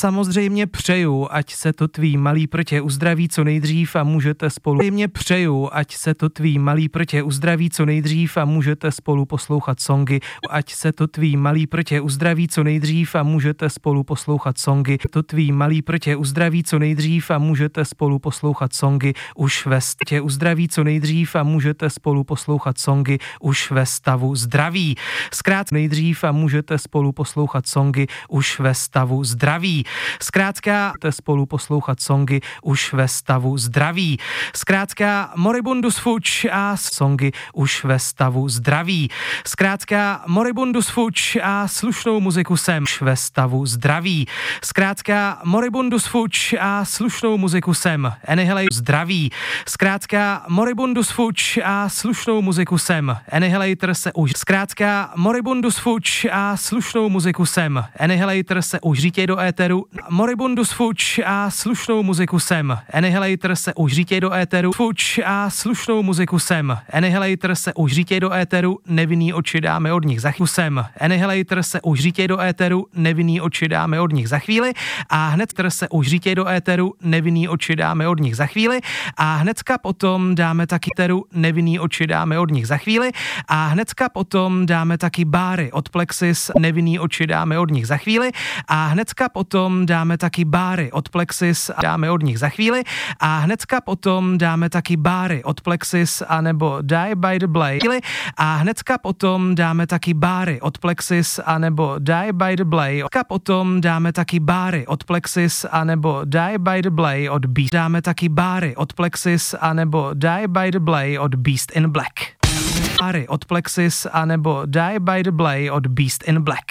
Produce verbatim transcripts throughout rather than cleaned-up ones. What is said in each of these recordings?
samozřejmě přeju, ať se to tvý malý prtě uzdraví co nejdřív a můžete spolu. Samozřejmě přeju, ať se to tvý malý prtě uzdraví co nejdřív a můžete spolu poslouchat songy. Ať se to tvý malý prtě uzdraví co nejdřív a můžete spolu poslouchat songy. To tvý malý prtě uzdraví co nejdřív a můžete spolu poslouchat songy. Už ve stě uzdraví co nejdřív a můžete spolu poslouchat songy. Už ve stavu zdraví. Zkrát nejdřív a můžete spolu poslouchat songy. Už ve stavu zdraví. Zkrátka můžete spolu poslouchat songy. Už ve stavu zdraví. Zkrátka moribundus fuč a songy už ve stavu zdraví. Zkrátka moribundus fuč a slušnou muziku sem už ve stavu zdraví. Zkrátka moribundus fuč a slušnou muziku sem. Enihelej zdraví. Zkrátka moribundus fuč a slušnou muziku sem. Annihilator se už. Zkrátka moribundus fuč a slušnou muziku sem. Annihilator se už řítěj do éteru. Moribundus fuč a slušnou muziku sem. Annihilator se už řítěj do éteru. Fuč a slušnou muziku sem. Annihilator se už řítěj do éteru. Nevinný oči dáme od nich za chvíli sem. Annihilator se už řítěj do éteru. Nevinný oči dáme od nich za chvíli. A hned se už řítěj do éteru. Nevinný oči dáme od nich za chvíli. A hnedka potom dáme taky teru. Nevinný oči dáme od nich za chvíli. A hnedka potom dáme taky báry od Plexis. Nevinný oči dáme od nich za chvíli. A hnedka potom dáme taky báry od Plexis. Dáme od nich za chvíli. A hnedka potom dáme taky báry od Plexis a nebo Die by the Blade. A hnedka potom dáme taky báry od Plexis a nebo Die by the Blade. A potom dáme taky báry od Plexis a nebo Die by the Blade od Beast. Dáme taky báry od Plexis a nebo Die by the Blade od Beast in Black. Báry od Plexis a nebo Die by the Blade od Beast in Black.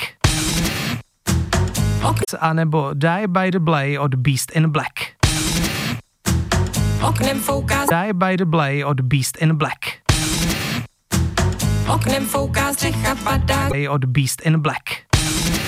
A nebo Die by the Blade od Beast in Black. Oknem fouká Die by the Blade od Beast in Black. Oknem fouká střecha padá Od Beast in Black.